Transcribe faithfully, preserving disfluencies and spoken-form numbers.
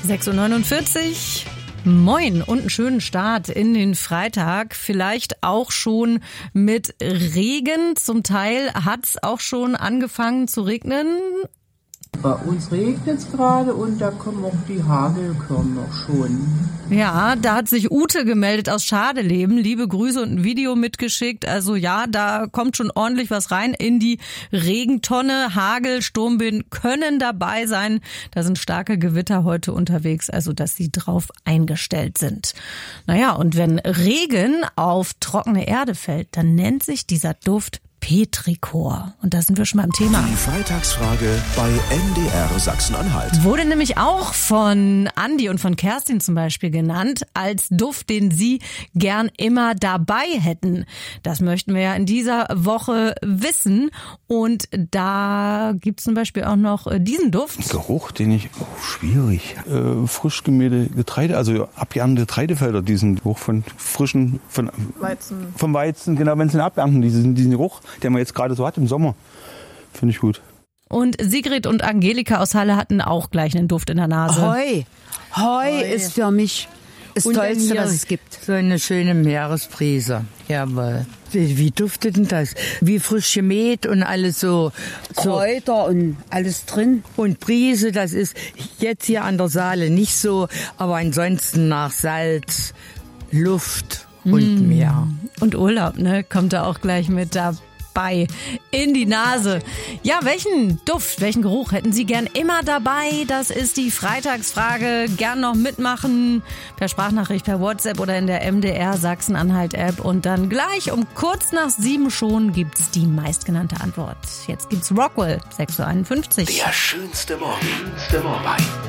sechs Uhr neunundvierzig. Moin und einen schönen Start in den Freitag. Vielleicht auch schon mit Regen. Zum Teil hat es auch schon angefangen zu regnen. Bei uns regnet es gerade und da kommen auch die Hagelkörner schon. Ja, da hat sich Ute gemeldet aus Schadeleben. Liebe Grüße und ein Video mitgeschickt. Also ja, da kommt schon ordentlich was rein in die Regentonne. Hagel, Sturmwind können dabei sein. Da sind starke Gewitter heute unterwegs, also dass sie drauf eingestellt sind. Naja, und wenn Regen auf trockene Erde fällt, dann nennt sich dieser Duft Petrichor. Und da sind wir schon mal im Thema. Die Freitagsfrage bei M D R Sachsen-Anhalt. Wurde nämlich auch von Andi und von Kerstin zum Beispiel genannt, als Duft, den sie gern immer dabei hätten. Das möchten wir ja in dieser Woche wissen. Und da gibt es zum Beispiel auch noch diesen Duft. Geruch, den ich, oh, schwierig. Äh, frisch gemähte Getreide, also abgeerntete Getreidefelder, diesen Geruch von frischen, von Weizen. Vom Weizen, genau, wenn sie ihn abernten, diesen, diesen Geruch, der man jetzt gerade so hat im Sommer. Finde ich gut. Und Sigrid und Angelika aus Halle hatten auch gleich einen Duft in der Nase. Heu. Heu, Heu. ist für mich das Und Tollste, hier was es gibt. So eine schöne Meeresbrise. Jawohl. Wie, wie duftet denn das? Wie frisch gemäht und alles so. so. Kräuter und alles drin. Und Brise, das ist jetzt hier an der Saale nicht so, aber ansonsten nach Salz, Luft und mm. Meer. Und Urlaub, ne, kommt da auch gleich mit dabei. In die Nase. Ja, welchen Duft, welchen Geruch hätten Sie gern immer dabei? Das ist die Freitagsfrage. Gern noch mitmachen per Sprachnachricht, per WhatsApp oder in der M D R Sachsen-Anhalt-App. Und dann gleich um kurz nach sieben schon gibt's die meistgenannte Antwort. Jetzt gibt's Rockwell, sechs Uhr einundfünfzig. Der schönste Morgen. Schönste Morgen. Bei